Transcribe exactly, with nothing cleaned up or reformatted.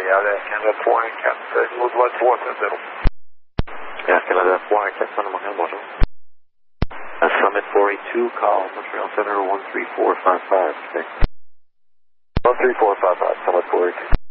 ja, det är Canada två en katt. Mot var två zero. Yeah, Canada four one cat Santa Monica, bonjour. Uh, Summit four eight two, call Montreal Center one three four five five. Okay. one three four five five, Summit four eight two.